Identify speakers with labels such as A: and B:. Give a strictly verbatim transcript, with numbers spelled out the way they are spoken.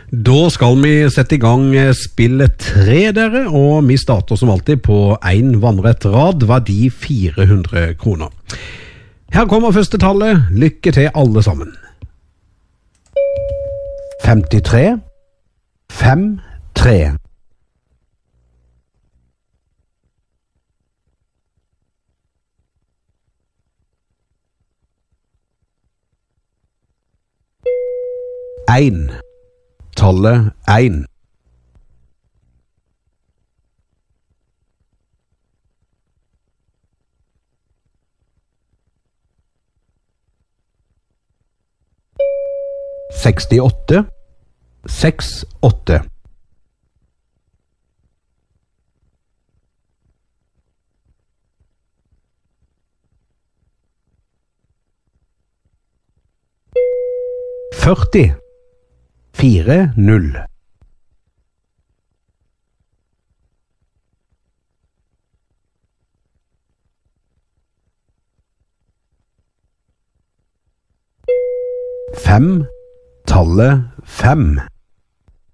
A: Da skal vi sette i gang spillet tre dere, og vi starter som alltid på en vannrett rad, verdi fire hundre kroner. Her kommer første tallet, lykke til alle sammen. femtitre, fem, tre. En. Tallet en. sekstiåtte, seks, åtte. førti, fire, null. Fem, tallet fem.